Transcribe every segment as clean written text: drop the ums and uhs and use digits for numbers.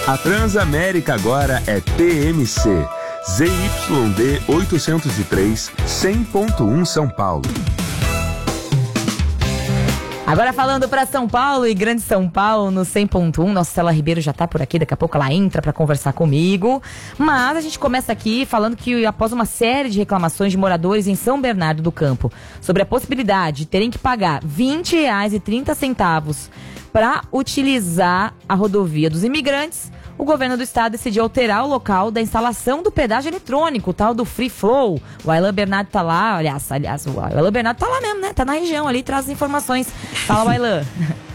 A Transamérica agora é TMC. ZYD 803, 100.1 São Paulo. Agora falando para São Paulo e Grande São Paulo no 100.1, nossa Cela Ribeiro já tá por aqui, daqui a pouco ela entra para conversar comigo. Mas a gente começa aqui falando que após uma série de reclamações de moradores em São Bernardo do Campo sobre a possibilidade de terem que pagar R$ 20,30 para utilizar a rodovia dos imigrantes, o governo do estado decidiu alterar o local da instalação do pedágio eletrônico, o tal do Free Flow. O Aylan Bernardo tá lá, aliás, o Aylan Bernardo tá lá mesmo, né? Tá na região ali, traz as informações. Fala, Aylan.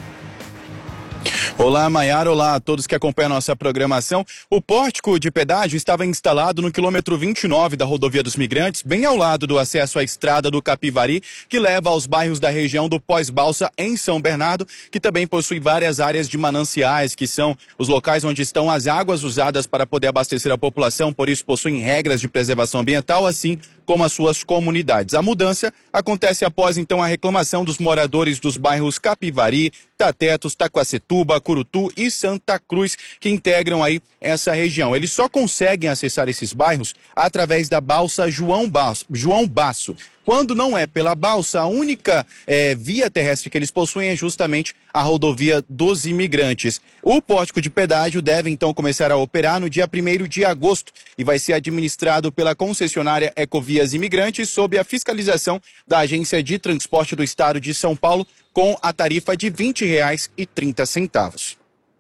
Olá, Maiara. Olá a todos que acompanham a nossa programação. O pórtico de pedágio estava instalado no quilômetro 29 da rodovia dos Migrantes, bem ao lado do acesso à estrada do Capivari, que leva aos bairros da região do Pós-Balsa, em São Bernardo, que também possui várias áreas de mananciais, que são os locais onde estão as águas usadas para poder abastecer a população, por isso possuem regras de preservação ambiental, assim como as suas comunidades. A mudança acontece após, então, a reclamação dos moradores dos bairros Capivari, Tatetos, Taquacetuba, Curutu e Santa Cruz, que integram aí essa região. Eles só conseguem acessar esses bairros através da balsa João Basso. Quando não é pela balsa, a única via terrestre que eles possuem é justamente a rodovia dos imigrantes. O pórtico de pedágio deve então começar a operar no dia 1º de agosto e vai ser administrado pela concessionária Ecovias Imigrantes sob a fiscalização da Agência de Transporte do Estado de São Paulo, com a tarifa de R$ 20,30.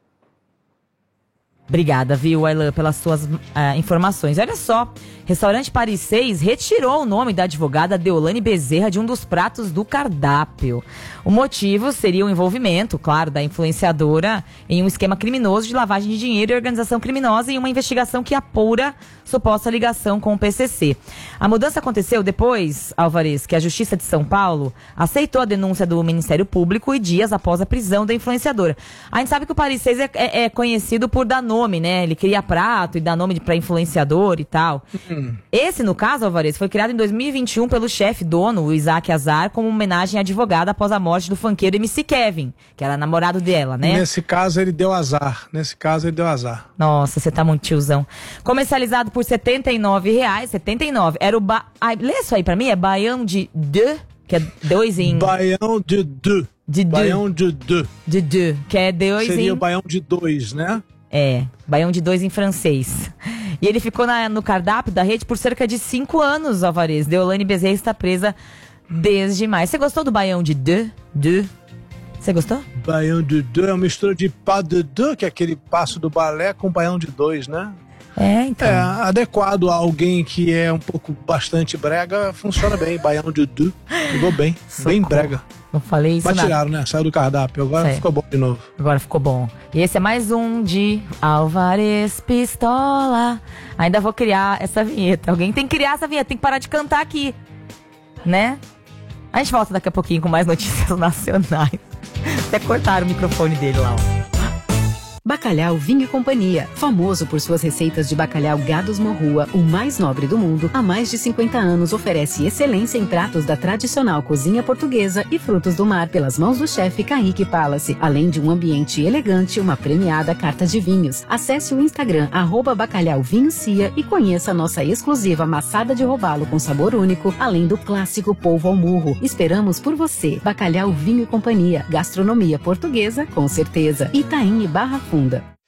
Obrigada, viu, Aylan, pelas suas informações. Olha só, Restaurante Paris 6 retirou o nome da advogada Deolane Bezerra de um dos pratos do cardápio. O motivo seria o envolvimento, claro, da influenciadora em um esquema criminoso de lavagem de dinheiro e organização criminosa em uma investigação que apura suposta ligação com o PCC. A mudança aconteceu depois, Álvares, que a Justiça de São Paulo aceitou a denúncia do Ministério Público e dias após a prisão da influenciadora. A gente sabe que o Paris 6 é conhecido por dar nome, né? Ele cria prato e dá nome para influenciador e tal. Esse, no caso, Álvares, foi criado em 2021 pelo chefe dono, o Isaac Azar, como homenagem à advogada após a morte do funkeiro MC Kevin, que era namorado dela, né? Nesse caso, ele deu azar. Nossa, você tá muito tiozão. Comercializado por R$ 79,00. 79. Era o lê isso aí pra mim, é baião de deux, que é dois em... Baião de deux. Baião de deux. De deux, que é dois em... Seria o baião de dois, né? É, baião de dois em francês. E ele ficou no cardápio da rede por cerca de 5 anos, Álvares. Deolane Bezerra está presa desde maio. Você gostou do baião de deux? Você gostou? Baião de deux é uma mistura de pas de deux, que é aquele passo do balé, com baião de dois, né? Então. É, adequado a alguém que é um pouco bastante brega, funciona bem. Baião de deux, ficou bem, bem brega. Não falei isso. Mas tiraram, né? Saiu do cardápio, agora ficou bom de novo. Agora ficou bom. E esse é mais um de Álvares Pistola. Ainda vou criar essa vinheta. Alguém tem que criar essa vinheta, tem que parar de cantar aqui, né? A gente volta daqui a pouquinho com mais notícias nacionais. Até cortaram o microfone dele lá, ó. Bacalhau Vinho e Companhia, famoso por suas receitas de bacalhau Gados Morrua, o mais nobre do mundo, há mais de 50 anos oferece excelência em pratos da tradicional cozinha portuguesa e frutos do mar pelas mãos do chefe Kaique Palace, além de um ambiente elegante e uma premiada carta de vinhos. Acesse o Instagram @bacalhauvinhocia e conheça a nossa exclusiva maçada de robalo com sabor único, além do clássico polvo ao murro. Esperamos por você. Bacalhau Vinho e Companhia, gastronomia portuguesa com certeza. Itaim e Barra Funda.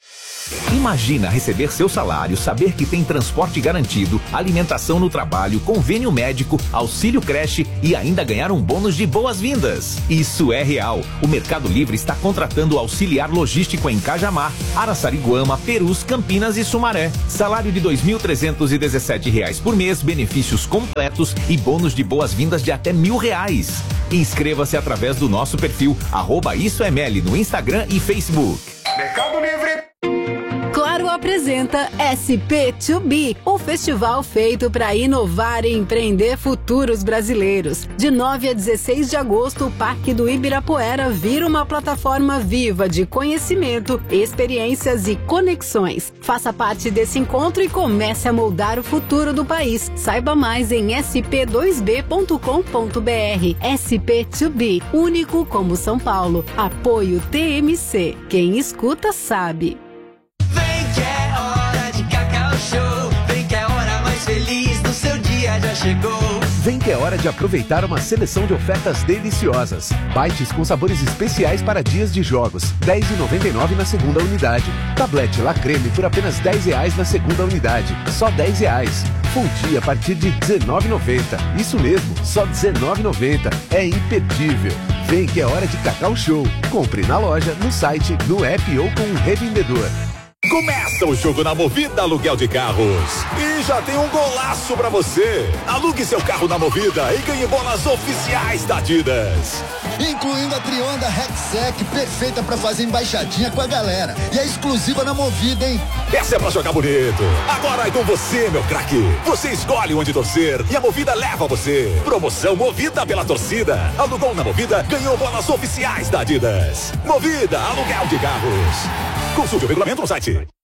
Imagina receber seu salário, saber que tem transporte garantido, alimentação no trabalho, convênio médico, auxílio creche e ainda ganhar um bônus de boas-vindas. Isso é real. O Mercado Livre está contratando auxiliar logístico em Cajamar, Araçariguama, Perus, Campinas e Sumaré. Salário de R$ 2.317 por mês, benefícios completos e bônus de boas-vindas de até R$1.000. Inscreva-se através do nosso perfil @IsoEML no Instagram e Facebook. Mercado Livre. Claro apresenta SP2B, o festival feito para inovar e empreender futuros brasileiros. De 9 a 16 de agosto, o Parque do Ibirapuera vira uma plataforma viva de conhecimento, experiências e conexões. Faça parte desse encontro e comece a moldar o futuro do país. Saiba mais em sp2b.com.br. SP2B, único como São Paulo. Apoio TMC. Quem escuta sabe. Vem já chegou. Vem que é hora de aproveitar uma seleção de ofertas deliciosas. Bites com sabores especiais para dias de jogos, R$10,99 na segunda unidade. Tablete La Creme por apenas R$10 na segunda unidade, só R$10. Fundi a partir de R$19,90. Isso mesmo, só R$19,90. É imperdível. Vem que é hora de Cacau Show. Compre na loja, no site, no app ou com um revendedor. Começa o jogo na Movida Aluguel de Carros. E já tem um golaço pra você. Alugue seu carro na Movida e ganhe bolas oficiais da Adidas. Incluindo a Trionda Rexec, perfeita pra fazer embaixadinha com a galera. E é exclusiva na Movida, hein? Essa é pra jogar bonito. Agora é com você, meu craque. Você escolhe onde torcer e a Movida leva você. Promoção Movida pela torcida. Alugou na Movida, ganhou bolas oficiais da Adidas. Movida Aluguel de Carros. Consulte o regulamento no site.